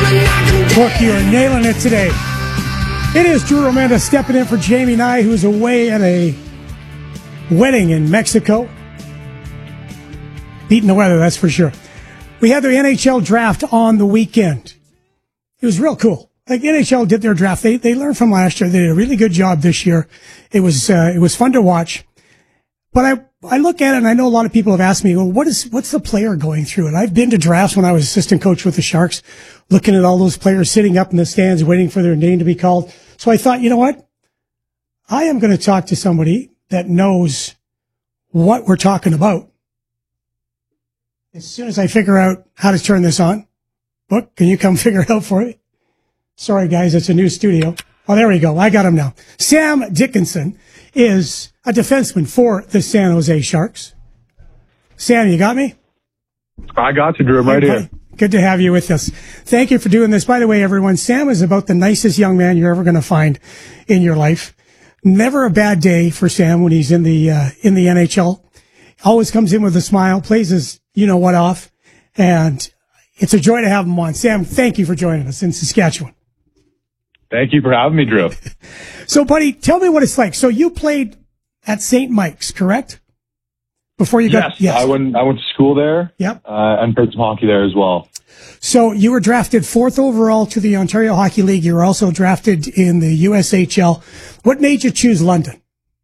Look, you are nailing it today. It is Drew Romanda stepping in for Jamie Nye, who's away at a wedding in Mexico. Beating the weather, that's for sure. We had the NHL draft on the weekend. It was real cool. Like, the NHL did their draft. They learned from last year. They did a really good job this year. It was fun to watch. But I look at it, and I know a lot of people have asked me, well, what's the player going through? And I've been to drafts when I was assistant coach with the Sharks, looking at all those players sitting up in the stands waiting for their name to be called. So I thought, you know what? I am going to talk to somebody that knows what we're talking about. As soon as I figure out how to turn this on, look, can you come figure it out for me? Sorry, guys, it's a new studio. Oh, there we go. I got him now. Sam Dickinson is a defenseman for the San Jose Sharks. Sam, you got me? I got you, Drew. I'm right here. Good to have you with us. Thank you for doing this. By the way, everyone, Sam is about the nicest young man you're ever going to find in your life. Never a bad day for Sam when he's in the NHL. Always comes in with a smile, plays his you-know-what off, and it's a joy to have him on. Sam, thank you for joining us in Saskatchewan. Thank you for having me, Drew. So, buddy, tell me what it's like. So you played at St. Mike's, correct? Before you got... Yes, I went to school there. Yep. And played some hockey there as well. So you were drafted 4th overall to the Ontario Hockey League. You were also drafted in the USHL. What made you choose London?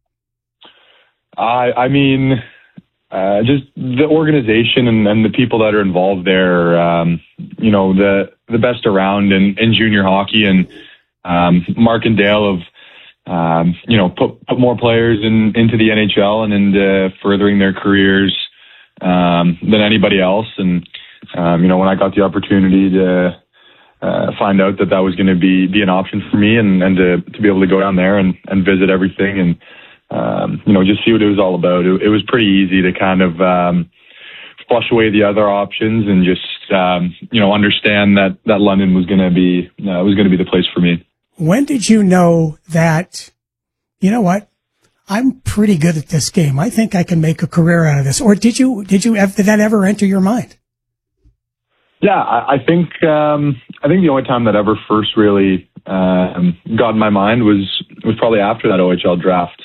I mean, just the organization and the people that are involved there, the best around in junior hockey, and Mark and Dale have, put more players into the NHL and into furthering their careers than anybody else. And, when I got the opportunity to find out that was going to be an option for me and to be able to go down there and visit everything and, just see what it was all about. It was pretty easy to kind of flush away the other options and just, understand that London was going to be the place for me. When did you know that, you know what, I'm pretty good at this game, I think I can make a career out of this? Or did that ever enter your mind? Yeah, I think the only time that ever first really got in my mind was probably after that OHL draft.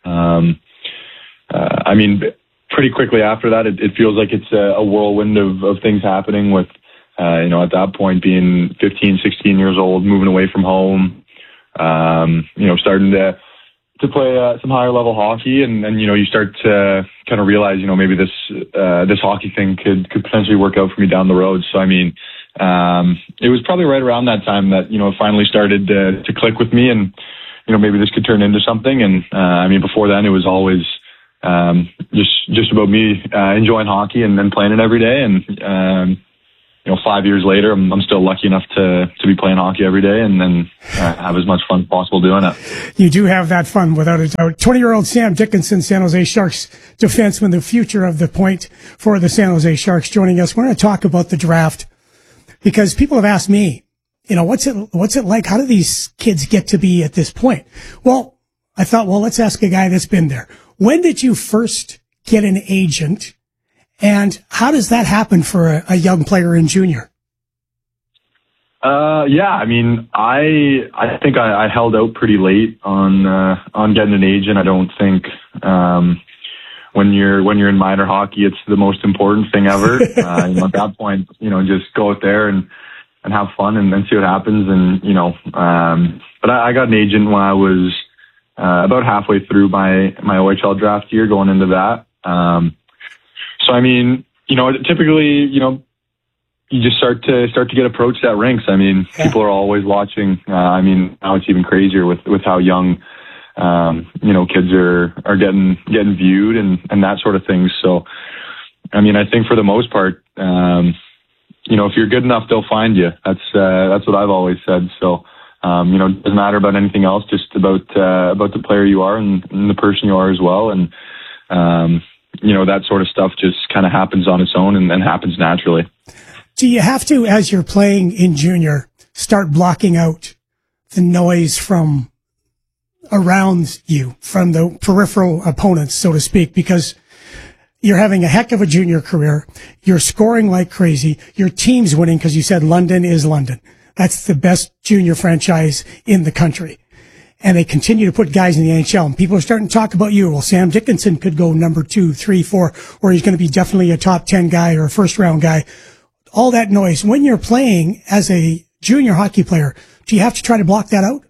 Pretty quickly after that, it feels like it's a whirlwind of things happening with, at that point being 15, 16 years old, moving away from home, starting to play some higher level hockey. And you start to kind of realize, maybe this hockey thing could potentially work out for me down the road. So, it was probably right around that time that, it finally started to click with me and, maybe this could turn into something. And, before then it was always, just about me, enjoying hockey and then playing it every day. And, 5 years later, I'm still lucky enough to be playing hockey every day and then have as much fun as possible doing it. You do have that fun, without a doubt. 20-year-old Sam Dickinson, San Jose Sharks defenseman, the future of the point for the San Jose Sharks, joining us. We're going to talk about the draft because people have asked me, what's it like? How do these kids get to be at this point? Well, I thought, let's ask a guy that's been there. When did you first get an agent? And how does that happen for a young player in junior? I think I held out pretty late on getting an agent. I don't think, when you're in minor hockey, it's the most important thing ever. At that point, just go out there and have fun and see what happens. And, but I got an agent when I was, about halfway through my OHL draft year going into that. Typically, you just start to get approached at rinks. People are always watching. Now it's even crazier with how young, kids are getting viewed and that sort of thing. So, I think for the most part, if you're good enough, they'll find you. That's what I've always said. So, it doesn't matter about anything else, just about the player you are and the person you are as well. And, that sort of stuff just kind of happens on its own and happens naturally. Do you have to, as you're playing in junior, start blocking out the noise from around you, from the peripheral opponents, so to speak, because you're having a heck of a junior career. You're scoring like crazy. Your team's winning because you said London is London. That's the best junior franchise in the country. And they continue to put guys in the NHL. And people are starting to talk about you. Well, Sam Dickinson could go number 2, 3, 4, or he's going to be definitely a top 10 guy or a first round guy. All that noise. When you're playing as a junior hockey player, do you have to try to block that out?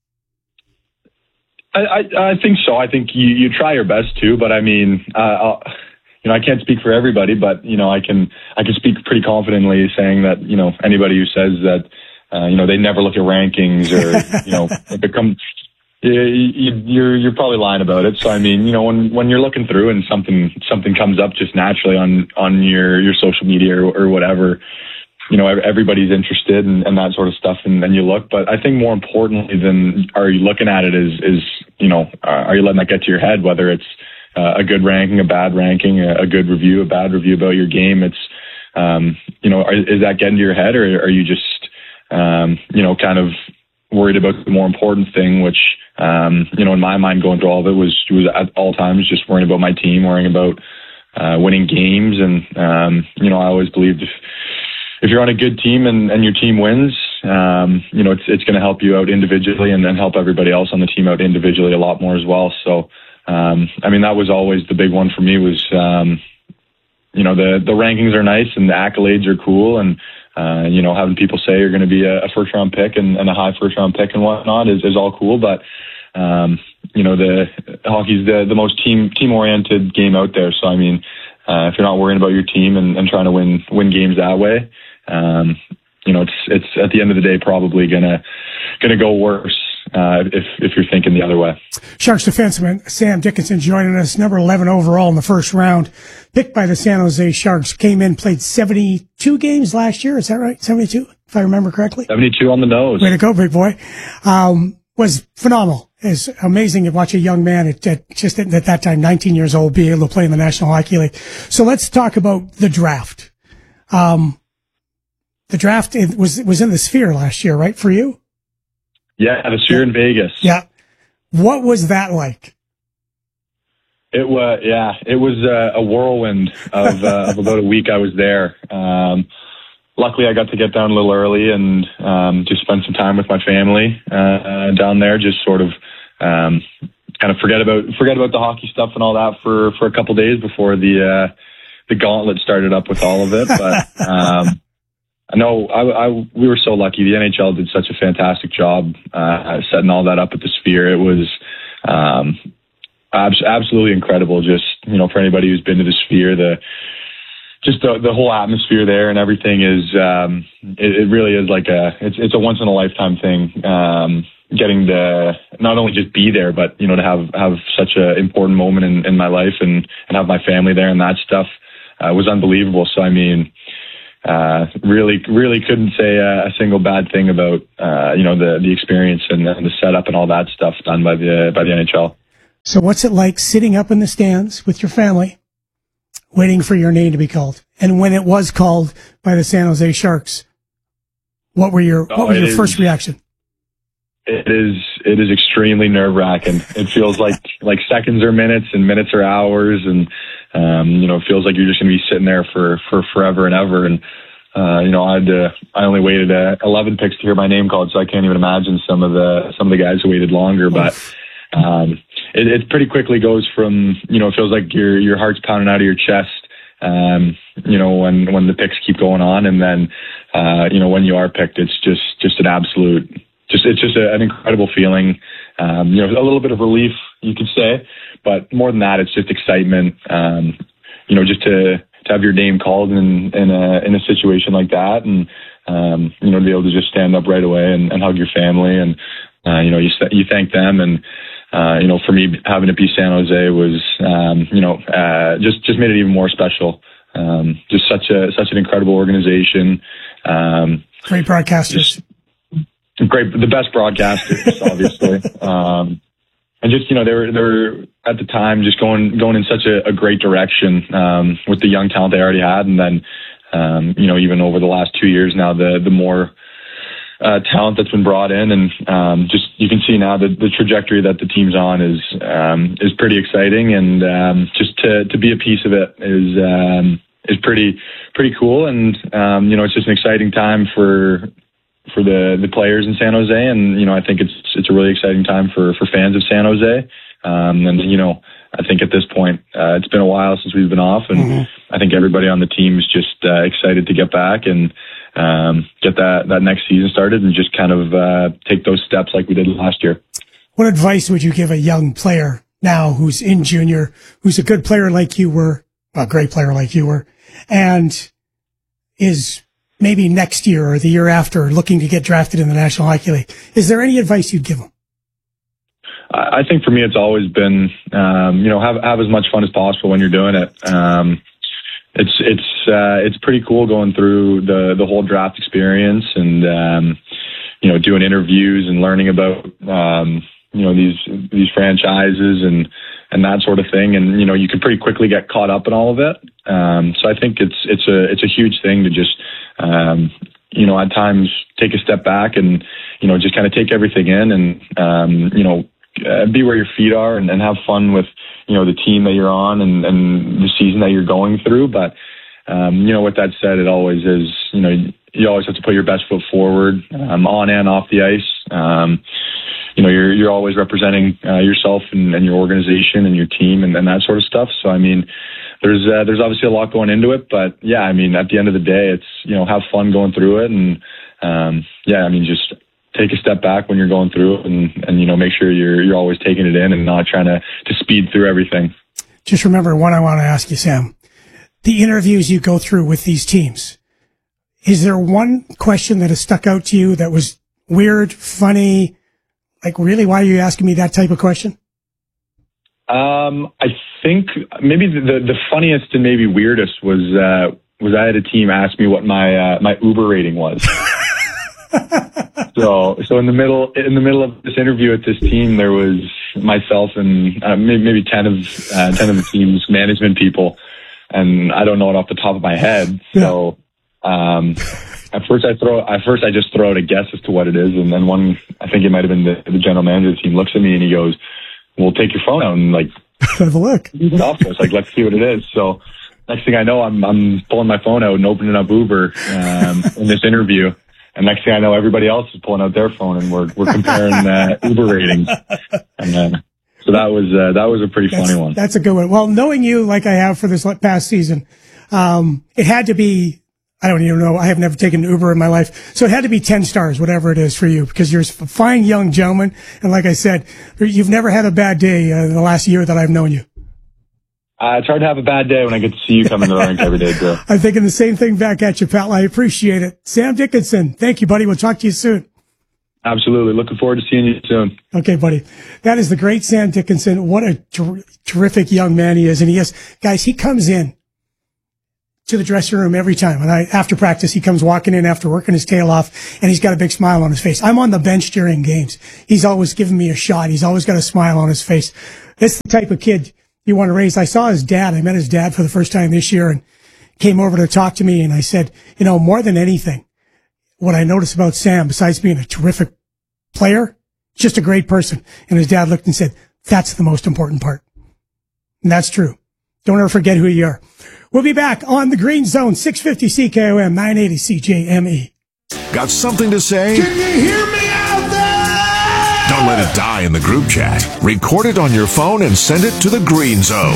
I think so. I think you try your best to, but I mean, I can't speak for everybody, but I can speak pretty confidently saying that anybody who says that they never look at rankings or if it comes, you're probably lying about it. So I mean, when you're looking through and something comes up just naturally on your social media or whatever, everybody's interested and that sort of stuff, and then you look. But I think more importantly than are you looking at it is are you letting that get to your head, whether it's a good ranking, a bad ranking, a good review, a bad review about your game. It's is that getting to your head, or are you just kind of worried about the more important thing, which in my mind going through all of it was at all times just worrying about my team, worrying about winning games, and I always believed if you're on a good team and your team wins, it's going to help you out individually and then help everybody else on the team out individually a lot more as well. So, that was always the big one for me was, the rankings are nice and the accolades are cool. And, having people say you're going to be a first round pick and a high first round pick and whatnot is all cool. But, the hockey's the most team oriented game out there. So, if you're not worrying about your team and trying to win games that way, it's at the end of the day probably gonna go worse if you're thinking the other way. Sharks defenseman Sam Dickinson joining us, number 11 overall in the first round, picked by the San Jose Sharks. Came in, played 72 games last year. Is that right? 72, if I remember correctly. 72 on the nose. Way to go, big boy. Was phenomenal. It's amazing to watch a young man at that time, 19 years old, be able to play in the National Hockey League. So let's talk about the draft. The draft was in the Sphere last year, right, for you? Yeah, the Sphere in Vegas. Yeah. What was that like? It was a whirlwind of about a week I was there. Luckily, I got to get down a little early and just spend some time with my family down there. Just sort of kind of forget about the hockey stuff and all that for a couple days before the gauntlet started up with all of it. But I know we were so lucky. The NHL did such a fantastic job setting all that up at the Sphere. It was absolutely incredible. Just for anybody who's been to the Sphere, the whole atmosphere there and everything is it really is like it's a once in a lifetime thing. Getting to not only just be there, but to have such an important moment in my life and have my family there and that stuff was unbelievable. So really couldn't say a single bad thing about the experience and the setup and all that stuff done by the NHL. So what's it like sitting up in the stands with your family, waiting for your name to be called? And when it was called by the San Jose Sharks, what were your first reaction? It is extremely nerve-wracking. It feels like seconds are minutes and minutes are hours, and it feels like you're just going to be sitting there for forever and ever. And I only waited 11 picks to hear my name called, so I can't even imagine some of the guys who waited longer. But it pretty quickly goes from it feels like your heart's pounding out of your chest. When the picks keep going on, and then when you are picked, it's just an absolute. It's just an incredible feeling. A little bit of relief, you could say, but more than that, it's just excitement. Just to have your name called in a situation like that, and to be able to just stand up right away and hug your family, and you thank them, and for me, having it be San Jose was just made it even more special. Just such an incredible organization. Great broadcasters. The best broadcasters, obviously. And just, they were at the time just going in such a great direction, with the young talent they already had. And then, even over the last 2 years now, the more, talent that's been brought in, and, just, you can see now that the trajectory that the team's on is pretty exciting. And, just to be a piece of it is pretty cool. And, it's just an exciting time for the players in San Jose, and I think it's a really exciting time for fans of San Jose. And I think at this point it's been a while since we've been off, and I think everybody on the team is just excited to get back and get that next season started, and just kind of take those steps like we did last year. What advice would you give a young player now who's in junior, who's a good player like you were, a great player like you were, and is maybe next year or the year after looking to get drafted in the National Hockey League? Is there any advice you'd give them? I think for me, it's always been, have as much fun as possible when you're doing it. It's pretty cool going through the whole draft experience and, doing interviews and learning about, these franchises and that sort of thing. And, you can pretty quickly get caught up in all of it. So I think it's a huge thing to just, at times take a step back and, just kind of take everything in and, be where your feet are and have fun with, the team that you're on and the season that you're going through. But, with that said, it always is, you always have to put your best foot forward, on and off the ice. You're always representing, yourself and your organization and your team and that sort of stuff. So, I mean, there's obviously a lot going into it, but yeah, I mean, at the end of the day, it's, have fun going through it. And, just take a step back when you're going through it and make sure you're always taking it in and not trying to speed through everything. Just remember what I want to ask you, Sam. The interviews you go through with these teams, is there one question that has stuck out to you that was weird, funny? Like, really, why are you asking me that type of question? I think maybe the funniest and maybe weirdest was I had a team ask me what my Uber rating was. So in the middle of this interview with this team, there was myself and maybe 10 of the team's management people, and I don't know it off the top of my head. So at first I just throw out a guess as to what it is, and then one, I think it might have been the general manager of the team, looks at me and he goes, "Well, take your phone out and have a look." It's like, let's see what it is. So next thing I know, I'm pulling my phone out and opening up Uber in this interview. And next thing I know, everybody else is pulling out their phone, and we're comparing Uber ratings. And so that was a pretty funny one. That's a good one. Well, knowing you like I have for this past season, it had to be, I don't even know, I have never taken Uber in my life, so it had to be 10 stars, whatever it is for you, because you're a fine young gentleman. And like I said, you've never had a bad day in the last year that I've known you. It's hard to have a bad day when I get to see you come into the rink every day, Drew. I'm thinking the same thing back at you, pal. I appreciate it. Sam Dickinson, thank you, buddy. We'll talk to you soon. Absolutely. Looking forward to seeing you soon. Okay, buddy. That is the great Sam Dickinson. What a terrific young man he is. And he comes in to the dressing room every time. And after practice, he comes walking in after working his tail off, and he's got a big smile on his face. I'm on the bench during games. He's always giving me a shot. He's always got a smile on his face. That's the type of kid you want to raise. I saw his dad. I met his dad for the first time this year and came over to talk to me. And I said, more than anything, what I noticed about Sam, besides being a terrific player, just a great person. And his dad looked and said, that's the most important part. And that's true. Don't ever forget who you are. We'll be back on the Green Zone, 650 CKOM, 980 CJME. Got something to say? Can you hear me out there? Don't let it die in the group chat. Record it on your phone and send it to the Green Zone.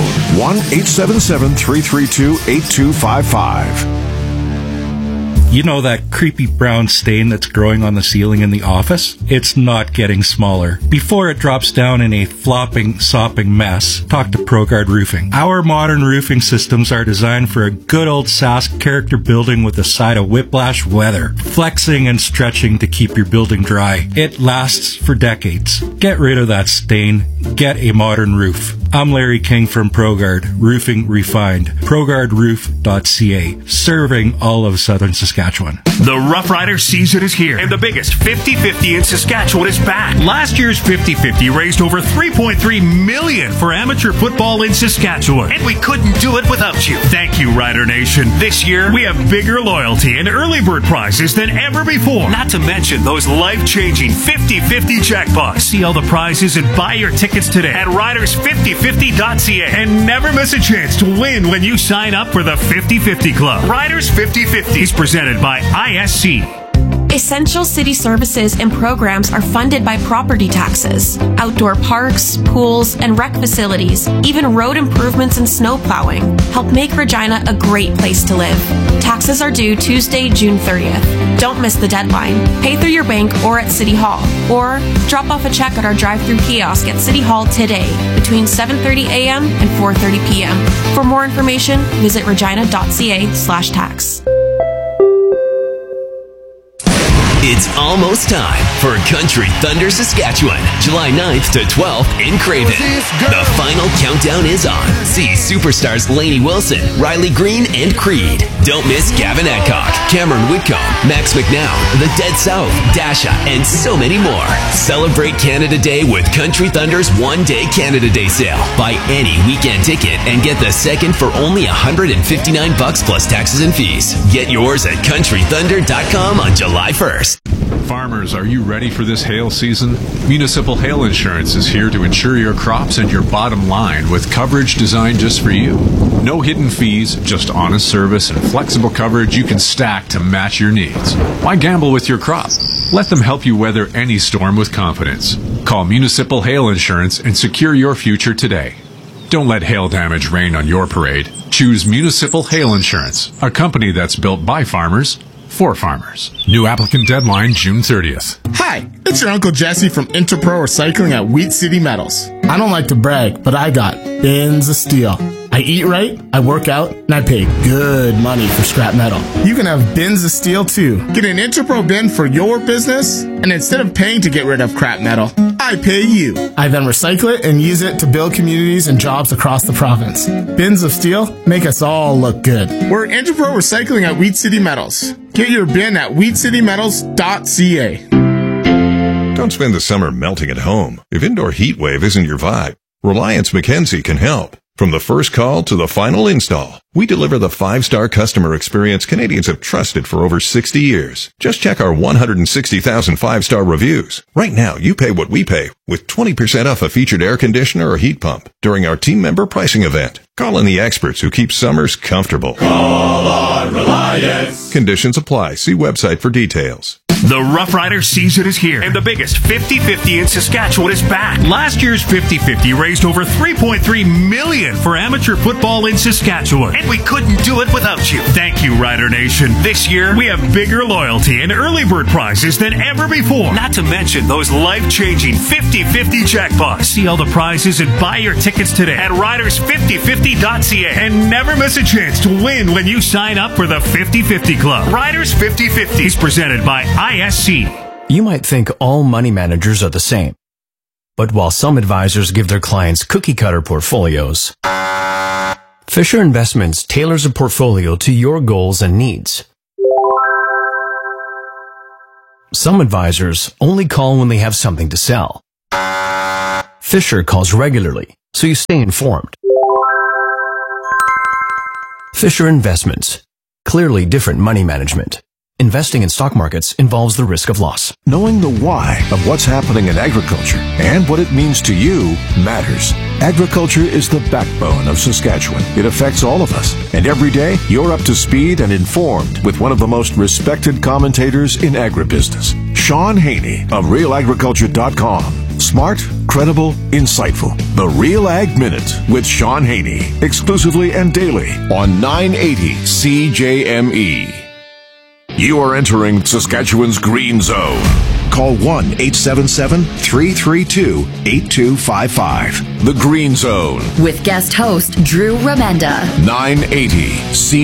1-877-332-8255. You know that creepy brown stain that's growing on the ceiling in the office? It's not getting smaller. Before it drops down in a flopping, sopping mess, talk to ProGuard Roofing. Our modern roofing systems are designed for a good old Sask character building with a side of whiplash weather, flexing and stretching to keep your building dry. It lasts for decades. Get rid of that stain. Get a modern roof. I'm Larry King from ProGuard Roofing Refined. ProGuardRoof.ca, serving all of southern Saskatchewan. The Rough Rider season is here, and the biggest 50-50 in Saskatchewan is back. Last year's 50-50 raised over $3.3 million for amateur football in Saskatchewan, and we couldn't do it without you. Thank you, Rider Nation. This year, we have bigger loyalty and early bird prizes than ever before. Not to mention those life-changing 50-50 jackpots. See all the prizes and buy your tickets today at riders5050.ca, and never miss a chance to win when you sign up for the 50-50 Club. Riders 50-50 is presented by ISC. Essential city services and programs are funded by property taxes. Outdoor parks, pools, and rec facilities, even road improvements and snow plowing, help make Regina a great place to live. Taxes are due Tuesday, June 30th. Don't miss the deadline. Pay through your bank or at City Hall, or drop off a check at our drive-through kiosk at City Hall today between 7:30 a.m. and 4:30 p.m. For more information, visit regina.ca/tax. It's almost time for Country Thunder Saskatchewan, July 9th to 12th in Craven. The final countdown is on. See superstars Lainey Wilson, Riley Green, and Creed. Don't miss Gavin Adcock, Cameron Whitcomb, Max McNown, The Dead South, Dasha, and so many more. Celebrate Canada Day with Country Thunder's one-day Canada Day sale. Buy any weekend ticket and get the second for only $159 plus taxes and fees. Get yours at countrythunder.com on July 1st. Farmers, are you ready for this hail season? Municipal Hail Insurance is here to insure your crops and your bottom line with coverage designed just for you. No hidden fees, just honest service and flexible coverage you can stack to match your needs. Why gamble with your crop? Let them help you weather any storm with confidence. Call Municipal Hail Insurance and secure your future today. Don't let hail damage rain on your parade. Choose Municipal Hail Insurance, a company that's built by farmers for farmers. New applicant deadline June 30th. Hi, it's your Uncle Jesse from Interpro Recycling at Wheat City Metals. I don't like to brag, but I got bins of steel. I eat right, I work out, and I pay good money for scrap metal. You can have bins of steel too. Get an Interpro bin for your business, and instead of paying to get rid of crap metal, I pay you. I then recycle it and use it to build communities and jobs across the province. Bins of steel make us all look good. We're Interpro Recycling at Wheat City Metals. Get your bin at wheatcitymetals.ca. Don't spend the summer melting at home. If indoor heat wave isn't your vibe, Reliance Mackenzie can help. From the first call to the final install, we deliver the 5-star customer experience Canadians have trusted for over 60 years. Just check our 160,000 5-star reviews. Right now, you pay what we pay with 20% off a featured air conditioner or heat pump during our team member pricing event. Call in the experts who keep summers comfortable. Call on Reliance. Conditions apply. See website for details. The Rough Rider season is here, and the biggest 50-50 in Saskatchewan is back. Last year's 50-50 raised over $3.3 million for amateur football in Saskatchewan, and we couldn't do it without you. Thank you, Rider Nation. This year, we have bigger loyalty and early bird prizes than ever before. Not to mention those life-changing 50-50 jackpots. See all the prizes and buy your tickets today at riders5050.ca, and never miss a chance to win when you sign up for the 50-50 Club. Riders 50-50 is presented by ISC. You might think all money managers are the same. But while some advisors give their clients cookie-cutter portfolios, Fisher Investments tailors a portfolio to your goals and needs. Some advisors only call when they have something to sell. Fisher calls regularly, so you stay informed. Fisher Investments. Clearly different money management. Investing in stock markets involves the risk of loss. Knowing the why of what's happening in agriculture and what it means to you matters. Agriculture is the backbone of Saskatchewan. It affects all of us. And every day, you're up to speed and informed with one of the most respected commentators in agribusiness, Sean Haney of RealAgriculture.com. Smart, credible, insightful. The Real Ag Minute with Sean Haney. Exclusively and daily on 980 CJME. You are entering Saskatchewan's Green Zone. Call 1-877-332-8255. The Green Zone. With guest host Drew Remenda. 980 C.